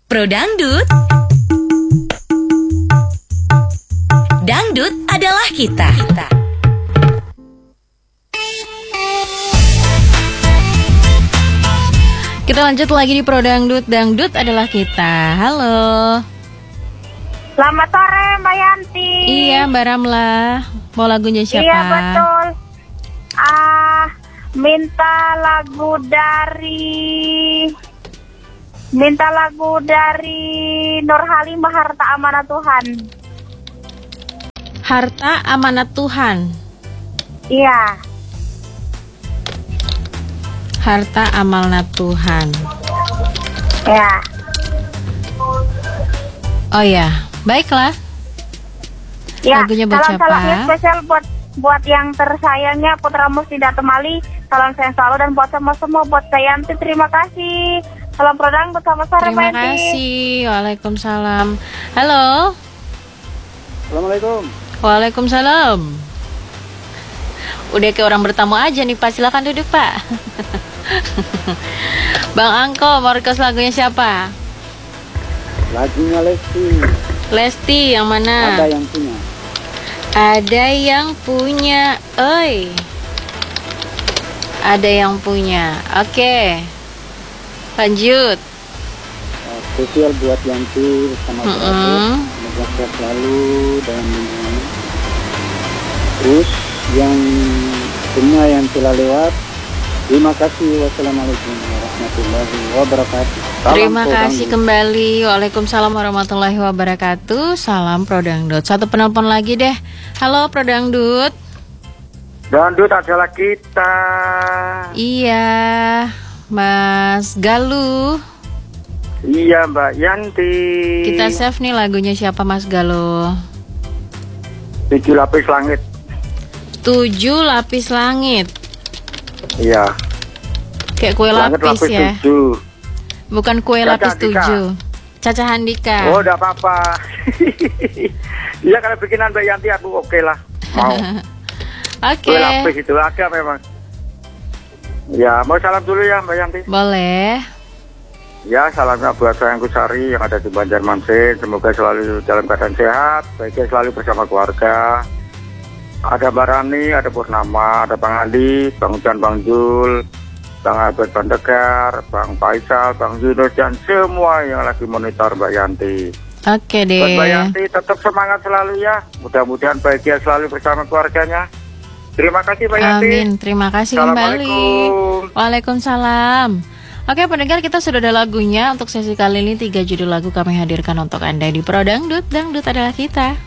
Pro Dangdut. Dangdut adalah kita. Kita lanjut lagi di Pro Dangdut. Dangdut adalah kita. Halo. Selamat sore Mbak Yanti. Iya Mbak Ramla. Mau lagunya siapa? Iya betul. Minta lagu dari Nur Halimah, Harta Amanat Tuhan. Harta Amanat Tuhan. Iya. Harta Amanat Tuhan. Ya. Oh ya, baiklah. Ya, Lagunya buat siapa? Salam-salamnya spesial buat yang tersayangnya Putra Musnida Temali. Salam sayang selalu dan buat semua buat Yanti. Terima kasih. Salam Pro Dangdut, selamat sore Mbak Terima Yanti. kasih. Waalaikumsalam. Halo. Assalamualaikum. Waalaikumsalam. Udah kayak orang bertamu aja nih Pak. Silakan duduk Pak. Bang Angko, mau request lagunya siapa? Lagunya Lesti. Lesti yang mana? Ada yang punya. Ada yang punya. Oi. Ada yang punya. Oke. Lanjut. Spesial buat Yanti bersama Prabu. Semoga sehat selalu dan terus yang semua yang telah lewat. Terima kasih. Wassalamualaikum warahmatullahi wabarakatuh. Salam Terima Pro kasih Dangdut. kembali. Waalaikumsalam warahmatullahi wabarakatuh. Salam Pro Dangdut. Satu penelpon lagi deh. Halo Pro Dangdut. Dangdut adalah kita. Iya, Mas Galuh. Iya Mbak Yanti. Kita save nih lagunya siapa Mas Galuh? 7 lapis langit. 7 lapis langit. Iya. Kayak kue Langit lapis ya. 7. Bukan kue Caca lapis Handika. 7. Caca Handika. Oh, udah apa-apa. Iya, kalau bikinan Mbak Yanti aku oke lah. Mau. Oke. Kue lapis itu ada memang. Ya, mau salam dulu ya Mbak Yanti. Boleh. Ya, salamnya buat sayangku Sari yang ada di Banjarmasin. Semoga selalu dalam keadaan sehat, baiknya selalu bersama keluarga. Ada Mbak Rani, ada Purnama, ada Bang Ali, Bang Ujan, Bang Jul, Bang Abed Bandegar, Bang Faisal, Bang Yunus, dan semua yang lagi monitor Mbak Yanti. Oke Buat Mbak deh. Yanti tetap semangat selalu ya. Mudah-mudahan bahagia selalu bersama keluarganya. Terima kasih Mbak Yanti. Amin. Terima kasih kembali. Assalamualaikum. Waalaikumsalam. Oke pendengar, kita sudah ada lagunya. Untuk sesi kali ini 3 judul lagu kami hadirkan untuk Anda di Pro Dangdut. Dangdut adalah kita.